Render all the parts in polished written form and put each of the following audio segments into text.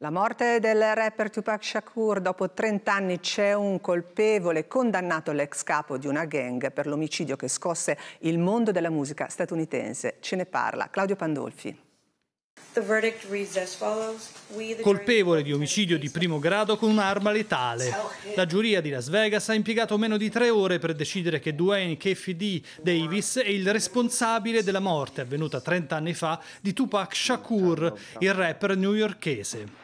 La morte del rapper Tupac Shakur. Dopo 30 anni c'è un colpevole condannato, l'ex capo di una gang, per l'omicidio che scosse il mondo della musica statunitense. Ce ne parla Claudio Pandolfi. Colpevole di omicidio di primo grado con un'arma letale. La giuria di Las Vegas ha impiegato meno di 3 ore per decidere che Duane Keffe Davis è il responsabile della morte avvenuta 30 anni fa di Tupac Shakur, il rapper newyorkese.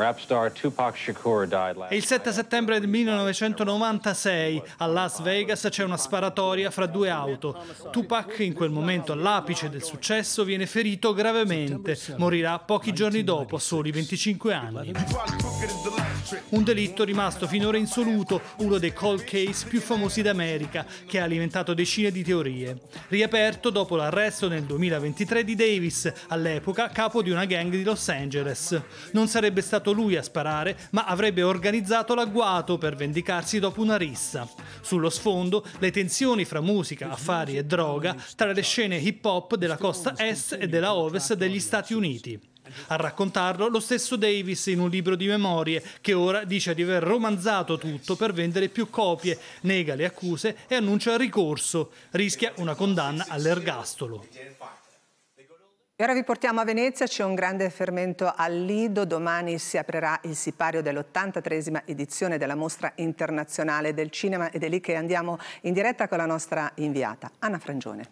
È il 7 settembre del 1996. A Las Vegas c'è una sparatoria fra 2 auto. Tupac, in quel momento all'apice del successo, viene ferito gravemente. Morirà pochi giorni dopo, a soli 25 anni. Un delitto rimasto finora insoluto, uno dei cold case più famosi d'America, che ha alimentato decine di teorie. Riaperto dopo l'arresto nel 2023 di Davis, all'epoca capo di una gang di Los Angeles. Non sarebbe stato lui a sparare, ma avrebbe organizzato l'agguato per vendicarsi dopo una rissa. Sullo sfondo, le tensioni fra musica, affari e droga tra le scene hip hop della costa est e della ovest degli Stati Uniti. A raccontarlo lo stesso Davis in un libro di memorie, che ora dice di aver romanzato tutto per vendere più copie, nega le accuse e annuncia il ricorso. Rischia una condanna all'ergastolo. E ora vi portiamo a Venezia, c'è un grande fermento al Lido. Domani si aprirà il sipario dell'83esima edizione della Mostra Internazionale del Cinema ed è lì che andiamo in diretta con la nostra inviata, Anna Frangione.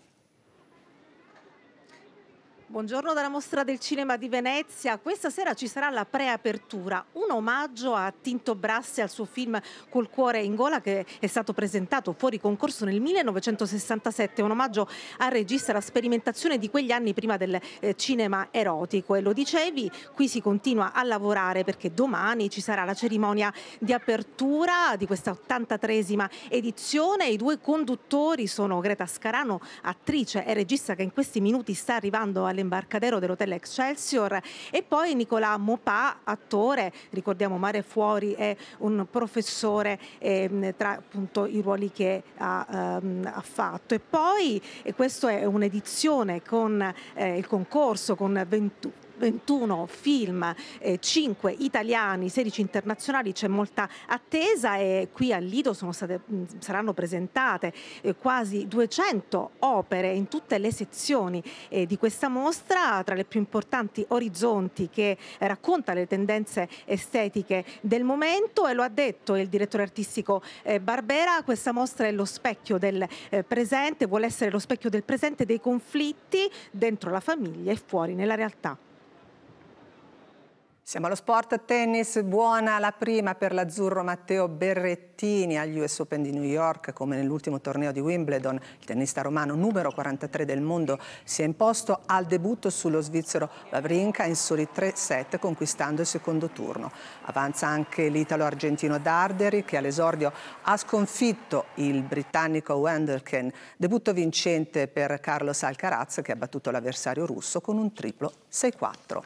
Buongiorno dalla Mostra del Cinema di Venezia. Questa sera ci sarà la preapertura, un omaggio a Tinto Brass e al suo film Col cuore in gola, che è stato presentato fuori concorso nel 1967, un omaggio al regista, la sperimentazione di quegli anni prima del cinema erotico. E lo dicevi, qui si continua a lavorare perché domani ci sarà la cerimonia di apertura di questa 83esima edizione. I 2 conduttori sono Greta Scarano, attrice e regista, che in questi minuti sta arrivando all'imbarcadero dell'Hotel Excelsior, e poi Nicolas Maupas, attore, ricordiamo Mare Fuori, è un professore tra appunto i ruoli che ha fatto. E poi questa è un'edizione con il concorso con 21 film, 5 italiani, 16 internazionali, c'è molta attesa e qui al Lido saranno presentate quasi 200 opere in tutte le sezioni di questa mostra, tra le più importanti Orizzonti, che racconta le tendenze estetiche del momento, e lo ha detto il direttore artistico Barbera, questa mostra è lo specchio del presente, vuole essere lo specchio del presente, dei conflitti dentro la famiglia e fuori nella realtà. Siamo allo sport tennis, buona la prima per l'azzurro Matteo Berrettini agli US Open di New York. Come nell'ultimo torneo di Wimbledon, il tennista romano numero 43 del mondo si è imposto al debutto sullo svizzero Wawrinka in soli 3 set, conquistando il secondo turno. Avanza anche l'italo-argentino Darderi, che all'esordio ha sconfitto il britannico Wendelken, debutto vincente per Carlos Alcaraz, che ha battuto l'avversario russo con un triplo 6-4.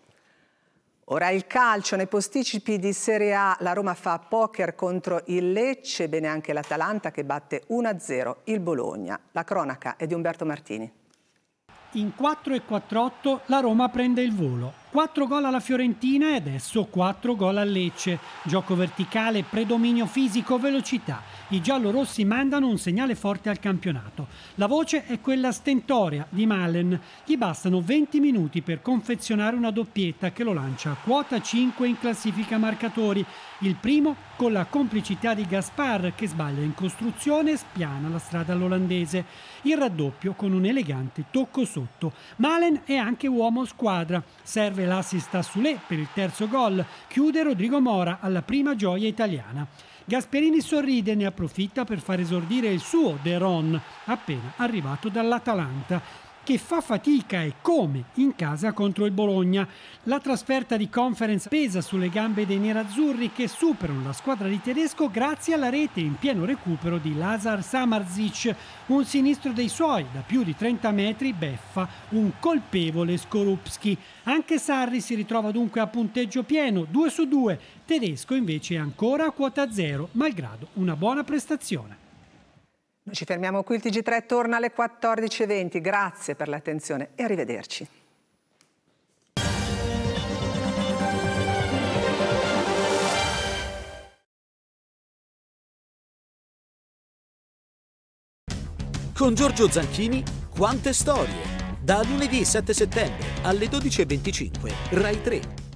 Ora il calcio, nei posticipi di Serie A la Roma fa poker contro il Lecce, bene anche l'Atalanta che batte 1-0 il Bologna. La cronaca è di Umberto Martini. In 4-4-8 la Roma prende il volo. 4 gol alla Fiorentina e adesso 4 gol al Lecce. Gioco verticale, predominio fisico, velocità. I giallorossi mandano un segnale forte al campionato. La voce è quella stentorea di Malen. Gli bastano 20 minuti per confezionare una doppietta che lo lancia a quota 5 in classifica marcatori. Il primo con la complicità di Gaspar, che sbaglia in costruzione e spiana la strada all'olandese. Il raddoppio con un elegante tocco sotto. Malen è anche uomo squadra. Serve l'assist a Soulé per il terzo gol. Chiude Rodrigo Mora alla prima gioia italiana. Gasperini sorride e ne approfitta per far esordire il suo De Ron, appena arrivato dall'Atalanta, che fa fatica e come in casa contro il Bologna. La trasferta di Conference pesa sulle gambe dei nerazzurri, che superano la squadra di Tedesco grazie alla rete in pieno recupero di Lazar Samardzic. Un sinistro dei suoi da più di 30 metri beffa un colpevole Skorupski. Anche Sarri si ritrova dunque a punteggio pieno, 2-2. Tedesco invece è ancora a quota 0, malgrado una buona prestazione. Noi ci fermiamo qui, il TG3 torna alle 14:20. Grazie per l'attenzione e arrivederci. Con Giorgio Zanchini, Quante storie. Da lunedì 7 settembre alle 12:25, Rai 3.